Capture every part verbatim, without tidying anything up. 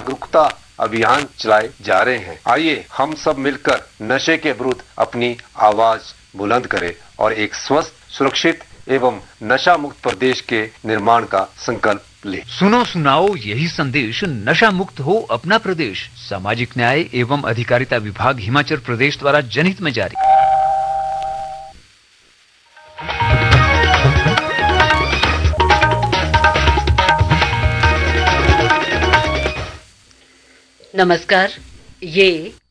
जागरूकता अभियान चलाए जा रहे हैं। आइए हम सब मिलकर नशे के विरुद्ध अपनी आवाज बुलंद करें और एक स्वस्थ, सुरक्षित एवं नशा मुक्त प्रदेश के निर्माण का संकल्प ले। सुनो सुनाओ यही संदेश, नशा मुक्त हो अपना प्रदेश। सामाजिक न्याय एवं अधिकारिता विभाग हिमाचल प्रदेश द्वारा जनहित में जारी। नमस्कार, ये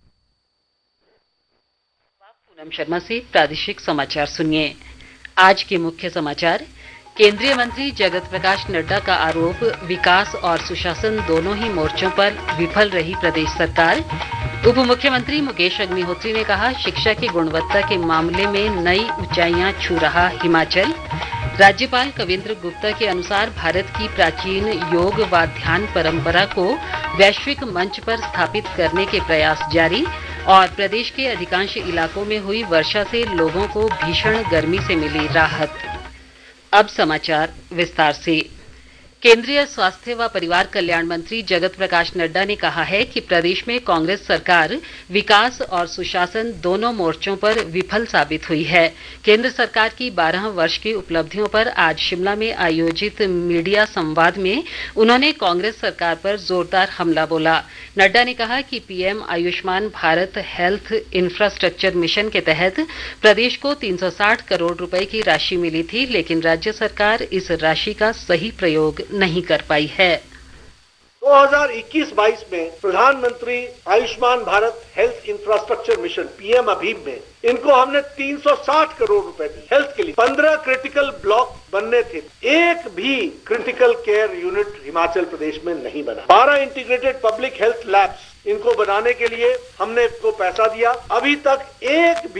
पूनम शर्मा से प्रादेशिक समाचार सुनिए। आज के मुख्य समाचार। केंद्रीय मंत्री जगत प्रकाश नड्डा का आरोप, विकास और सुशासन दोनों ही मोर्चों पर विफल रही प्रदेश सरकार। उप मुख्यमंत्री मुकेश अग्निहोत्री ने कहा, शिक्षा की गुणवत्ता के मामले में नई ऊंचाइयां छू रहा हिमाचल। राज्यपाल कविंद्र गुप्ता के अनुसार भारत की प्राचीन योग व ध्यान परंपरा को वैश्विक मंच पर स्थापित करने के प्रयास जारी। और प्रदेश के अधिकांश इलाकों में हुई वर्षा से लोगों को भीषण गर्मी से मिली राहत। अब समाचार विस्तार से। केंद्रीय स्वास्थ्य व परिवार कल्याण मंत्री जगत प्रकाश नड्डा ने कहा है कि प्रदेश में कांग्रेस सरकार विकास और सुशासन दोनों मोर्चों पर विफल साबित हुई है। केंद्र सरकार की बारह वर्ष की उपलब्धियों पर आज शिमला में आयोजित मीडिया संवाद में उन्होंने कांग्रेस सरकार पर जोरदार हमला बोला। नड्डा ने कहा कि PM Ayushman Bharat health infrastructure mission के तहत प्रदेश को तीन सौ साठ करोड़ रुपए की राशि मिली थी, लेकिन राज्य सरकार इस राशि का सही प्रयोग नहीं कर पाई है। दो हज़ार इक्कीस बाईस में प्रधानमंत्री Ayushman Bharat health infrastructure mission PM अभीम में इनको हमने तीन सौ साठ करोड़ रुपए दी हेल्थ के लिए। पंद्रह क्रिटिकल ब्लॉक बनने थे, एक भी critical care unit Himachal Pradesh में नहीं बना। बारह इंटीग्रेटेड पब्लिक हेल्थ लैब्स इनको बनाने के लिए हमने इनको पैसा दिया, अभी तक एक भी